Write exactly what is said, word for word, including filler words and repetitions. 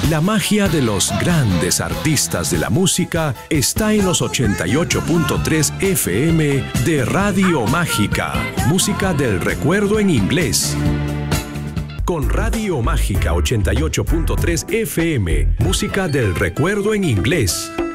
La magia de los grandes artistas de la música está en los ochenta y ocho punto tres F M de Radio Mágica. Música del recuerdo en inglés. Con Radio Mágica ochenta y ocho punto tres F M, música del recuerdo en inglés.